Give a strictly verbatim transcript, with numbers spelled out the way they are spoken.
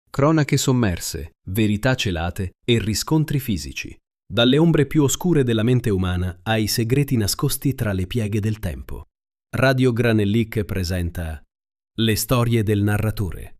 Cronache sommerse, verità celate e riscontri fisici. Dalle ombre più oscure della mente umana ai segreti nascosti tra le pieghe del tempo. Radio Granellic presenta Le storie del narratore.